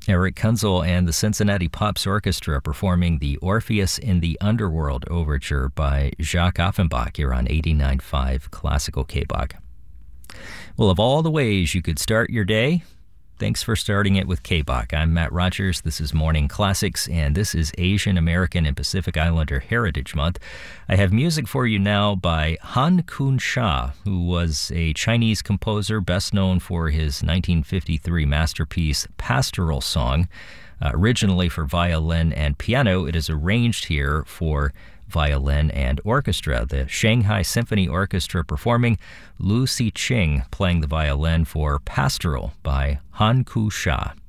Eric Kunzel and the Cincinnati Pops Orchestra performing the Orpheus in the Underworld Overture by Jacques Offenbach here on 89.5 Classical KBOG. Well, of all the ways you could start your day, thanks for starting it with KBOG. I'm Matt Rogers. This is Morning Classics, and this is Asian American and Pacific Islander Heritage Month. I have music for you now by Han Kun Sha, who was a Chinese composer best known for his 1953 masterpiece Pastoral Song. Originally for violin and piano, it is arranged here for violin and orchestra. The Shanghai Symphony Orchestra performing, Lu Siqing playing the violin for Pastoral by Han Kun Sha.